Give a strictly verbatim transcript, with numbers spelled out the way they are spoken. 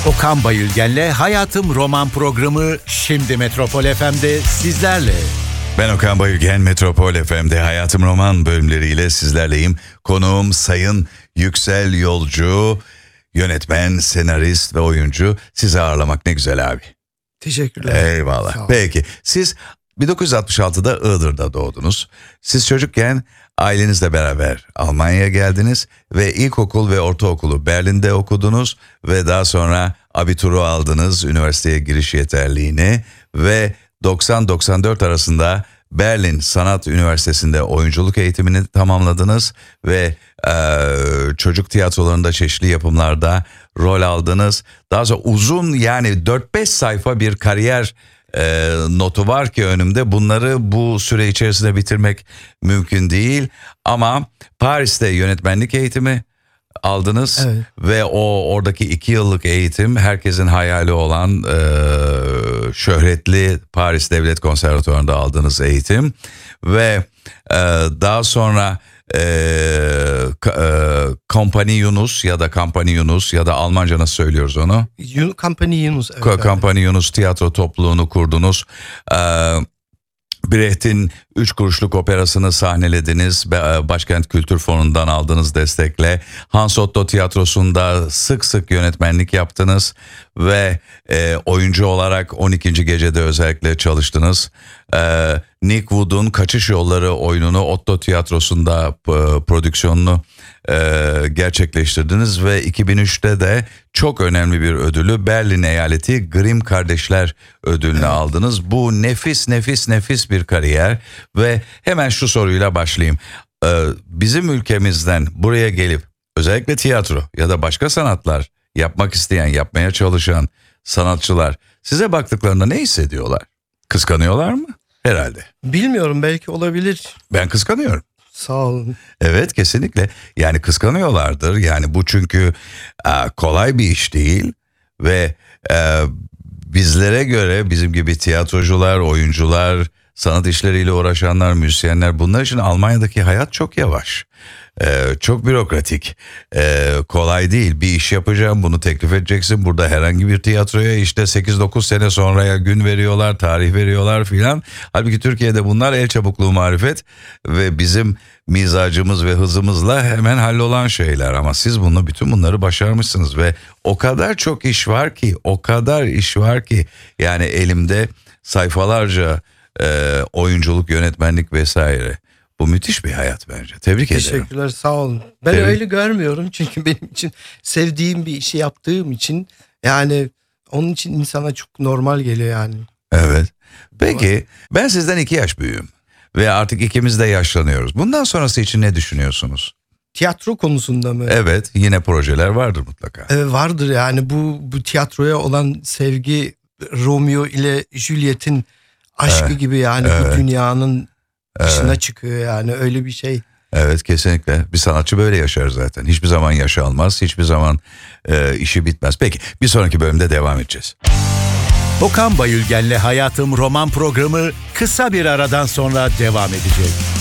Okan Bayülgen'le Hayatım Roman programı şimdi Metropol F M'de sizlerle. Ben Okan Bayülgen, Metropol F M'de Hayatım Roman bölümleriyle sizlerleyim. Konuğum Sayın Yüksel Yolcu, yönetmen, senarist ve oyuncu. Sizi ağırlamak ne güzel abi. Teşekkürler. Eyvallah. Peki, siz bin dokuz yüz altmış altıda Iğdır'da doğdunuz. Siz çocukken ailenizle beraber Almanya'ya geldiniz ve ilkokul ve ortaokulu Berlin'de okudunuz ve daha sonra abituru aldınız, üniversiteye giriş yeterliğini ve doksan doksan dört arasında Berlin Sanat Üniversitesi'nde oyunculuk eğitimini tamamladınız ve e, çocuk tiyatrolarında çeşitli yapımlarda rol aldınız. Daha sonra uzun, yani dört beş sayfa bir kariyer e, notu var ki önümde. Bunları bu süre içerisinde bitirmek mümkün değil ama Paris'te yönetmenlik eğitimi aldınız, evet. Ve o oradaki iki yıllık eğitim herkesin hayali olan e, şöhretli Paris Devlet Konservatuvarı'nda aldığınız eğitim ve e, daha sonra e, e, Kompani Yunus ya da Kampani Yunus ya da Almanca nasıl söylüyoruz onu? Kampani Yunus. Evet, K- Kampani Yunus tiyatro topluluğunu kurdunuz. E, Brecht'in Üç Kuruşluk operasını sahnelediniz. Başkent Kültür Fonu'ndan aldığınız destekle. Hans Otto Tiyatrosu'nda sık sık yönetmenlik yaptınız. Ve e, oyuncu olarak on ikinci gecede özellikle çalıştınız. E, Nick Wood'un Kaçış Yolları oyununu Otto Tiyatrosu'nda e, prodüksiyonunu e, gerçekleştirdiniz. Ve iki bin üçte de çok önemli bir ödülü, Berlin Eyaleti Grimm Kardeşler ödülünü evet. aldınız. Bu nefis nefis nefis bir kariyer. Ve hemen şu soruyla başlayayım. Ee, bizim ülkemizden buraya gelip özellikle tiyatro ya da başka sanatlar yapmak isteyen, yapmaya çalışan sanatçılar size baktıklarında ne hissediyorlar? Kıskanıyorlar mı? Herhalde. Bilmiyorum, belki olabilir. Ben kıskanıyorum. Sağ olun. Evet, kesinlikle. Yani kıskanıyorlardır. Yani bu çünkü e, kolay bir iş değil ve e, bizlere göre, bizim gibi tiyatrocular, oyuncular, sanat işleriyle uğraşanlar, müzisyenler, bunlar için Almanya'daki hayat çok yavaş. Ee, çok bürokratik. Ee, kolay değil. Bir iş yapacağım, bunu teklif edeceksin. Burada herhangi bir tiyatroya işte sekiz dokuz sene sonraya gün veriyorlar, tarih veriyorlar filan. Halbuki Türkiye'de bunlar el çabukluğu marifet ve bizim mizacımız ve hızımızla hemen hallolan şeyler. Ama siz bunu, bütün bunları başarmışsınız ve o kadar çok iş var ki, o kadar iş var ki, yani elimde sayfalarca e, oyunculuk, yönetmenlik vesaire. Bu müthiş bir hayat bence. Tebrik ederim. Teşekkürler, sağ olun. Ben Tebrik. öyle görmüyorum çünkü benim için sevdiğim bir işi yaptığım için, yani onun için insana çok normal geliyor yani. Evet. Peki ben sizden iki yaş büyüğüm ve artık ikimiz de yaşlanıyoruz. Bundan sonrası için ne düşünüyorsunuz? Tiyatro konusunda mı? Evet, yine projeler vardır mutlaka. Evet, vardır yani, bu bu tiyatroya olan sevgi Romeo ile Juliet'in aşkı evet. gibi yani, evet. bu dünyanın dışına evet. çıkıyor yani, öyle bir şey. Evet, kesinlikle. Bir sanatçı böyle yaşar zaten. Hiçbir zaman yaşı almaz, hiçbir zaman e, işi bitmez. Peki, bir sonraki bölümde devam edeceğiz. Okan Bayülgen'le Hayatım Roman programı kısa bir aradan sonra devam edecek.